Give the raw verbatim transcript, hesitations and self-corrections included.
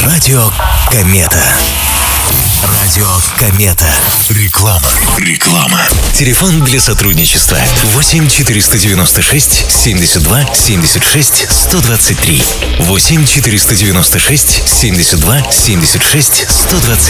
Радио Комета. Радио Комета. Реклама. Реклама. Телефон для сотрудничества восемь четыреста девяносто шесть семьдесят два семьдесят шесть сто двадцать три. восемь четыреста девяносто шесть семьдесят два семьдесят шесть сто двадцать три.